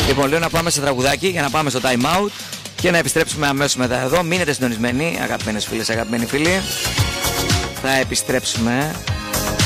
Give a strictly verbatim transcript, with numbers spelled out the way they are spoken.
Λοιπόν, λέω να πάμε σε τραγουδάκι για να πάμε στο time out και να επιστρέψουμε αμέσως μετά εδώ. Μείνετε συντονισμένοι, αγαπημένες φίλες, αγαπημένοι φίλοι. Θα επιστρέψουμε